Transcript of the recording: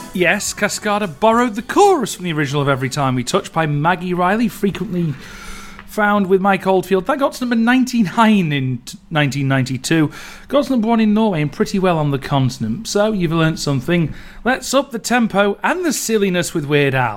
Yes, Cascada borrowed the chorus from the original of Every Time We Touch by Maggie Riley, frequently found with Mike Oldfield. That got to number 99 in 1992. Got to number 1 in Norway and pretty well on the continent. So you've learnt something. Let's up the tempo and the silliness with Weird Al.